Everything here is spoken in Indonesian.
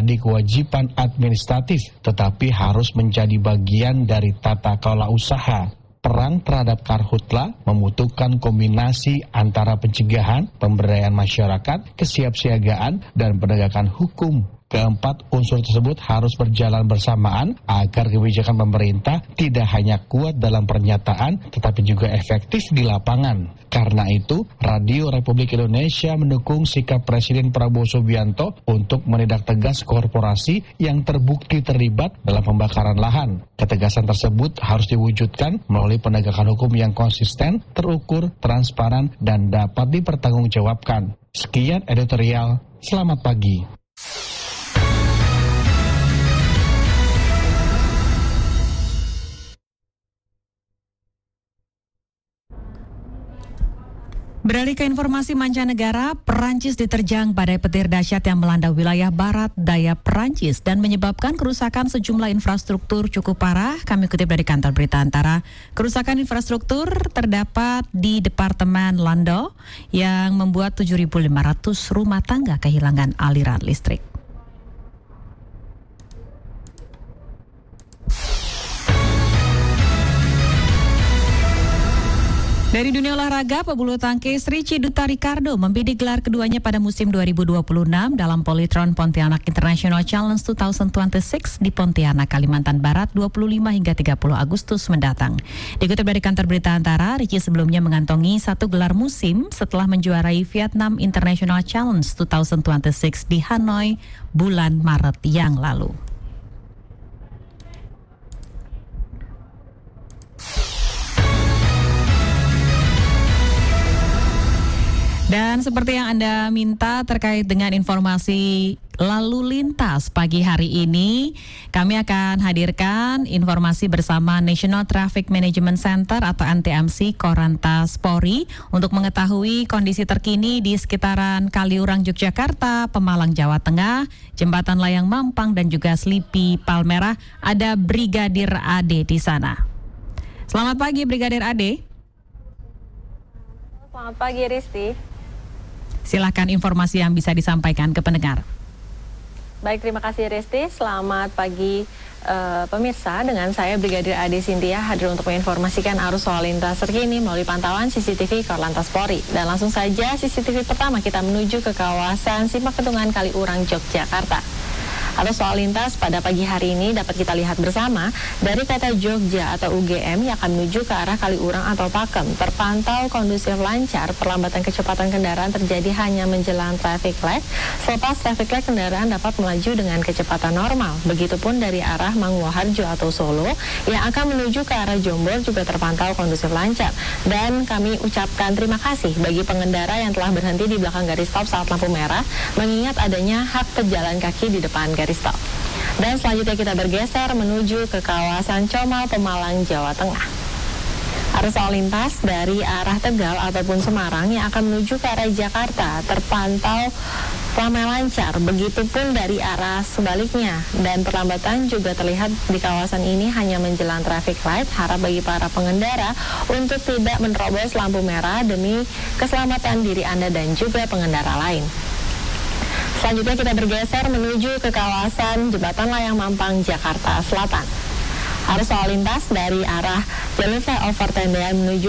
menjadi kewajiban administratif, tetapi harus menjadi bagian dari tata kelola usaha. Perang terhadap karhutla membutuhkan kombinasi antara pencegahan, pemberdayaan masyarakat, kesiapsiagaan, dan penegakan hukum. Keempat unsur tersebut harus berjalan bersamaan agar kebijakan pemerintah tidak hanya kuat dalam pernyataan, tetapi juga efektif di lapangan. Karena itu, Radio Republik Indonesia mendukung sikap Presiden Prabowo Subianto untuk menindak tegas korporasi yang terbukti terlibat dalam pembakaran lahan. Ketegasan tersebut harus diwujudkan melalui penegakan hukum yang konsisten, terukur, transparan, dan dapat dipertanggungjawabkan. Sekian editorial, selamat pagi. Beralih ke informasi mancanegara, Perancis diterjang badai petir dahsyat yang melanda wilayah barat daya Perancis dan menyebabkan kerusakan sejumlah infrastruktur cukup parah. Kami kutip dari kantor berita Antara, kerusakan infrastruktur terdapat di Departemen Landos yang membuat 7.500 rumah tangga kehilangan aliran listrik. Dari dunia olahraga, pebulu tangkis Ricky Duta Ricardo membidik gelar keduanya pada musim 2026 dalam Polytron Pontianak International Challenge 2026 di Pontianak, Kalimantan Barat 25 hingga 30 Agustus mendatang. Dikutip dari kantor berita Antara, Ricky sebelumnya mengantongi 1 gelar musim setelah menjuarai Vietnam International Challenge 2026 di Hanoi bulan Maret yang lalu. Dan seperti yang Anda minta terkait dengan informasi lalu lintas pagi hari ini, kami akan hadirkan informasi bersama National Traffic Management Center atau NTMC Korlantas Polri untuk mengetahui kondisi terkini di sekitaran Kaliurang Yogyakarta, Pemalang Jawa Tengah, Jembatan Layang Mampang dan juga Slipi Palmerah. Ada Brigadir Ade di sana. Selamat pagi Brigadir Ade. Selamat pagi Risti. Silakan informasi yang bisa disampaikan ke pendengar. Baik, terima kasih Risti. Selamat pagi pemirsa. Dengan saya Brigadir Ade Sintia hadir untuk menginformasikan arus lalu lintas terkini melalui pantauan CCTV Korlantas Polri. Dan langsung saja CCTV pertama kita menuju ke kawasan Simpang Petungan Kaliurang Yogyakarta. Arus lalu lintas pada pagi hari ini dapat kita lihat bersama dari kota Jogja atau UGM yang akan menuju ke arah Kaliurang atau Pakem. Terpantau kondusif lancar, perlambatan kecepatan kendaraan terjadi hanya menjelang traffic light. Selepas traffic light kendaraan dapat melaju dengan kecepatan normal. Begitupun dari arah Manguharjo atau Solo yang akan menuju ke arah Jombor juga terpantau kondusif lancar. Dan kami ucapkan terima kasih bagi pengendara yang telah berhenti di belakang garis stop saat lampu merah, mengingat adanya hak pejalan kaki di depan garis stop. Dan selanjutnya kita bergeser menuju ke kawasan Comal, Pemalang, Jawa Tengah. Arus lalu lintas dari arah Tegal ataupun Semarang yang akan menuju ke arah Jakarta terpantau ramai lancar, begitupun dari arah sebaliknya. Dan perlambatan juga terlihat di kawasan ini hanya menjelang traffic light. Harap bagi para pengendara untuk tidak menerobos lampu merah demi keselamatan diri Anda dan juga pengendara lain. Selanjutnya kita bergeser menuju ke kawasan Jembatan Layang Mampang, Jakarta Selatan. Arus lalu lintas dari arah jalur flyover Tendean menuju